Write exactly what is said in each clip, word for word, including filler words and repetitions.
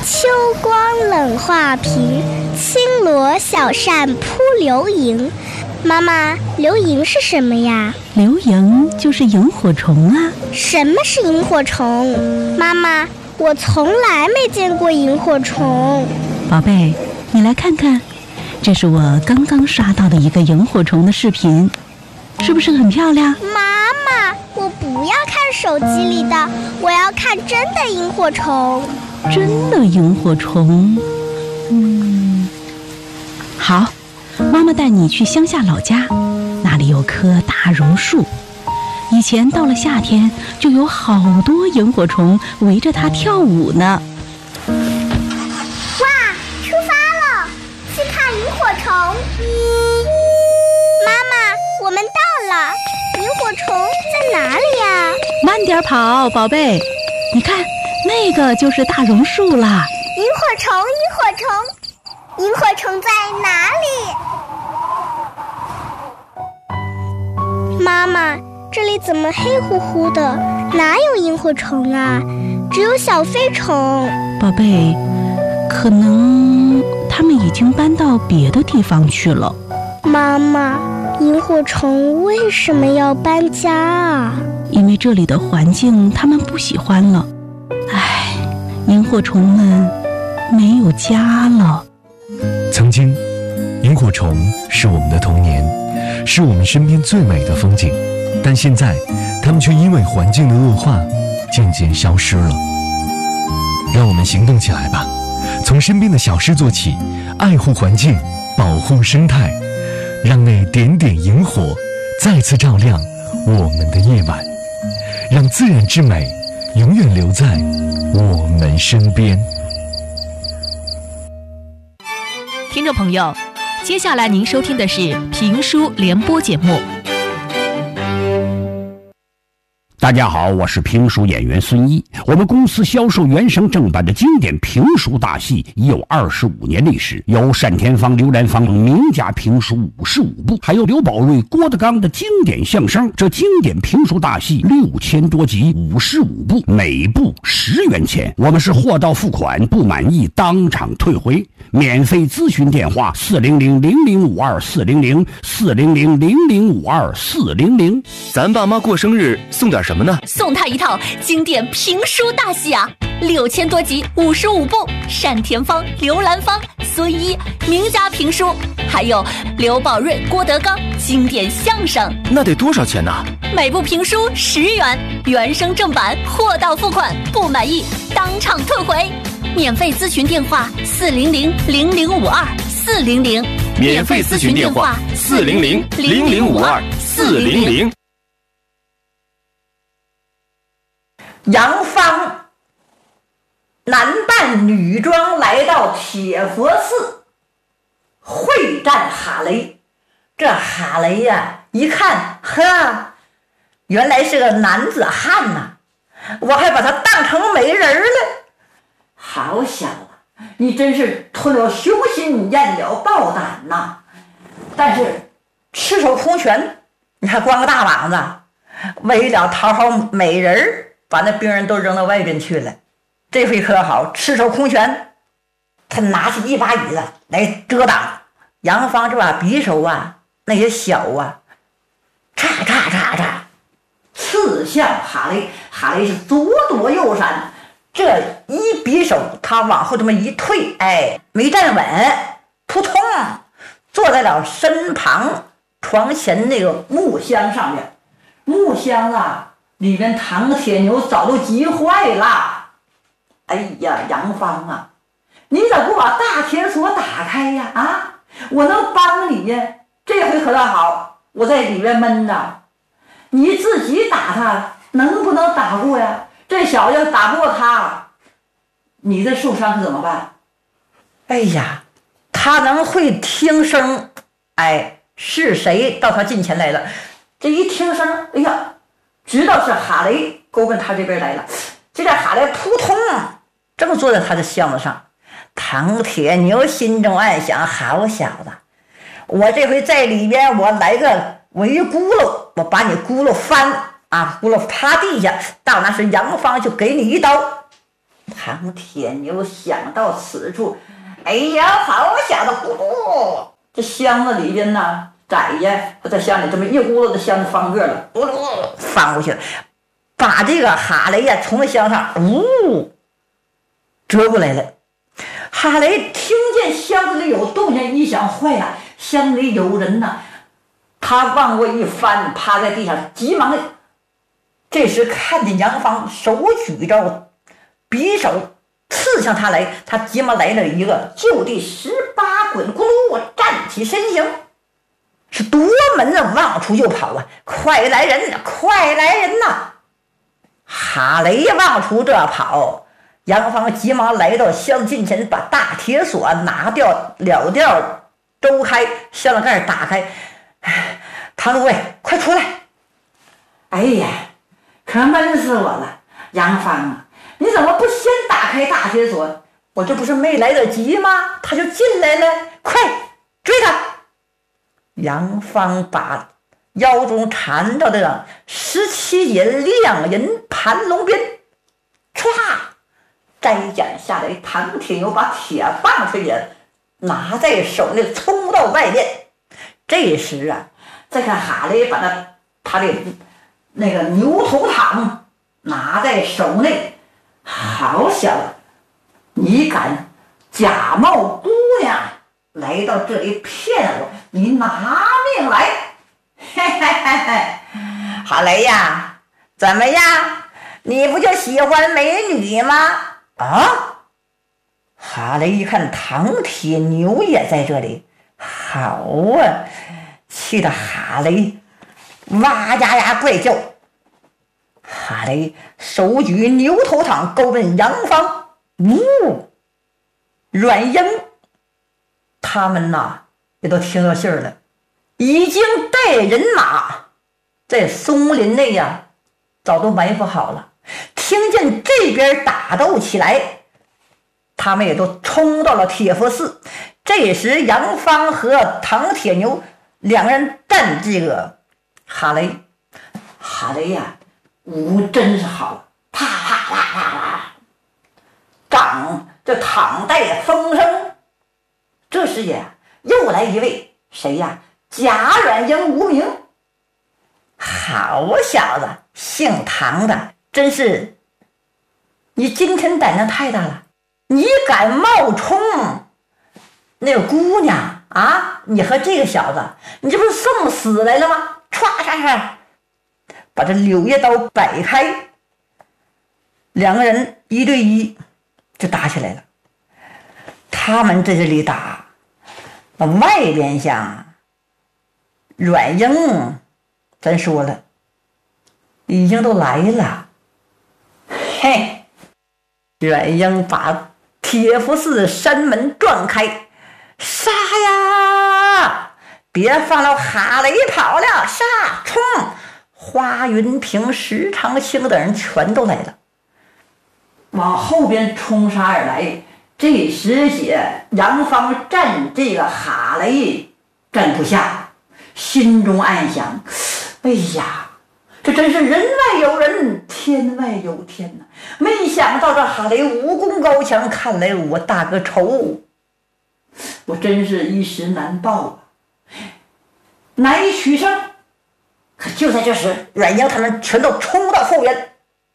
秋光冷画屏，轻罗小扇扑流萤。妈妈，流萤是什么呀？ 流萤就是萤火虫啊。 什么是萤火虫？妈妈，我从来没见过萤火虫。 宝贝，你来看看，这是我刚刚刷到的一个萤火虫的视频，是不是很漂亮？ 妈妈，我不要看手机里的，我要看真的萤火虫。 真的萤火虫？嗯，好，妈妈带你去乡下老家，那里有棵大榕树，以前到了夏天就有好多萤火虫围着它跳舞呢。 哇，出发了，去看萤火虫。妈妈，我们到了，萤火虫在哪里呀？ 慢点跑，宝贝，你看那个就是大榕树啦。 萤火虫，萤火虫，萤火虫在哪里？妈妈，这里怎么黑乎乎的？哪有萤火虫啊？只有小飞虫。 宝贝，可能他们已经搬到别的地方去了。 妈妈，萤火虫为什么要搬家啊？ 因为这里的环境他们不喜欢了。唉，萤火虫们没有家了。 曾经，萤火虫是我们的童年，是我们身边最美的风景，但现在它们却因为环境的恶化渐渐消失了。让我们行动起来吧，从身边的小事做起，爱护环境，保护生态，让那点点萤火再次照亮我们的夜晚，让自然之美永远留在我们身边。 听众朋友，接下来您收听的是评书联播节目。 大家好，我是评书演员孙一。我们公司销售原声正版的经典评书大戏已有二十五年历史，有单田芳、刘兰芳等名家评书五十五部，还有刘宝瑞、郭德纲的经典相声。这经典评书大戏六千多集，五十五部，每部十元钱。我们是货到付款，不满意当场退回。免费咨询电话：四零零零零五二四零零四零零零零五二四零零。 咱爸妈过生日送点什么呢？ 送他一套经典评书大戏啊，六千多集，五十五部，单田芳、刘兰芳、孙一名家评书，还有刘宝瑞、郭德纲经典相声。 那得多少钱呢？ 每部评书十元，原声正版，货到付款，不满意当场退回。免费咨询电话：四零零零零五二四零零。 免费咨询电话：四零零零零五二四零零。 杨芳男扮女装来到铁佛寺会战哈雷。这哈雷呀、啊、一看，呵，原来是个男子汉呐、啊，我还把他当成美人了。好小子，你真是吞了雄心咽了豹胆呐！但是赤手空拳，你还光个大膀子，为了讨好美人把那兵人都扔到外边去了。这回可好，赤手空拳，他拿起一把椅子来遮挡。杨芳这把匕首啊，那也小啊，叉叉叉叉，刺向哈雷。哈雷是左躲右闪，这一匕首他往后这么一退，哎，没站稳，扑通坐在了身旁床前那个木箱上面。木箱啊里面唐铁牛早都急坏了。哎呀，杨芳啊，你咋不把大铁锁打开呀？啊，我能帮你呀。这回可倒好，我在里面闷着，你自己打他能不能打过呀？这小子打不过他，你这受伤可怎么办？哎呀，他能会听声，哎，是谁到他近前来了？这一听声，哎呀，知道是哈雷勾奔他这边来了。这点哈雷扑通正坐在他的箱子上。唐铁牛心中暗想，好小子，我这回在里边我来个围轱辘，我把你轱辘翻啊，轱辘趴地下，到那时杨芳就给你一刀。 唐铁牛想到此处，哎呀，好小子，咕噜，这箱子里边呢窄呀，这箱里这么一咕噜的箱子翻个了，咕噜翻过去了，把这个哈雷呀从那箱上呜折过来了。哈雷听见箱子里有动静，一想坏了，箱里有人呐！他往过一翻，趴在地上，急忙的。这时看见杨芳手举着匕首刺向他来，他急忙来了一个就地十八滚，咕噜站起身形，是夺门的往出就跑啊！快来人呐！快来人呐！哈雷往出这跑。杨芳急忙来到箱子近前，把大铁锁拿掉了掉，周开，箱子盖打开。唐诸位，快出来！哎呀，可闷死我了！杨芳啊，你怎么不先打开大铁锁？我这不是没来得及吗？他就进来了，快追他！杨芳把腰中缠着的十七节亮银盘龙鞭，唰！摘斩下来，唐铁牛把铁棒吹也拿在手里，冲到外面。这时啊，再看哈雷把他他的那个牛头糖拿在手内，好小子，你敢假冒姑娘来到这里骗我，你拿命来！嘿嘿嘿嘿，哈雷呀，怎么样？你不就喜欢美女吗？啊！哈雷一看唐铁牛也在这里，好啊！气得哈雷哇呀呀怪叫。哈雷手举牛头糖勾奔杨芳，呜！阮英他们呐也都听到信儿了，已经带人马在松林内呀、啊、早都埋伏好了。听见这边打斗起来，他们也都冲到了铁佛寺。这时杨芳和唐铁牛两个人战这个哈雷，哈雷呀、啊、武真是好，啪啪啪啪啪，掌这躺带风声。这时也又来一位，谁呀？贾阮英无名。好小子，姓唐的，真是你今天胆量太大了，你敢冒充那个姑娘啊？你和这个小子，你这不是送死来了吗？唰唰唰，把这柳叶刀摆开，两个人一对一就打起来了。他们在这里打，那外边像阮英，咱说了，已经都来了。嘿，阮英把铁佛寺山门撞开，杀呀！别放了哈雷跑了，杀！冲！花云平、石长青等人全都来了，往后边冲杀而来。这时节，杨芳战这个哈雷站不下，心中暗想：哎呀，这真是人外有人，天外有天呐！没想到这哈雷武功高强，看来我大哥仇，我真是一时难报啊！难以取胜。可就在这时，阮英他们全都冲到后边。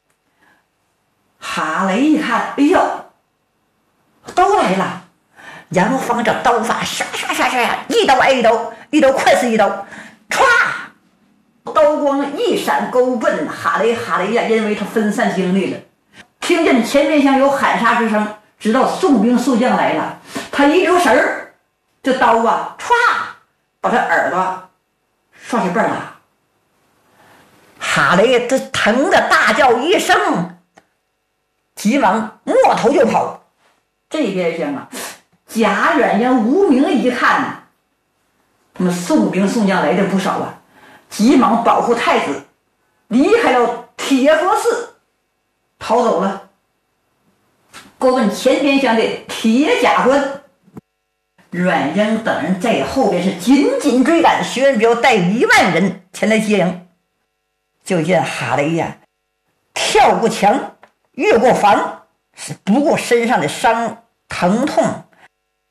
哈雷一看，哎呦，都来了！杨芳这刀法唰唰唰唰，一刀挨一刀，一刀快似一刀，歘，刀光一闪，勾奔哈雷。哈雷呀，因为他分散精力了，听见前面像有喊杀之声，知道送兵速将来了，他一留神儿，这刀啊，歘，把他耳朵刷起背了。哈雷这疼的大叫一声，急忙摸头就跑。这边上啊，贾阮英无名一看，他们送兵送将来的不少啊，急忙保护太子，离开了铁佛寺，逃走了。过问前边厢的铁甲关，阮英等人在后边是紧紧追赶，徐文彪带一万人前来接应。就见哈雷呀，跳过墙，越过房， 不顾身上的伤疼痛，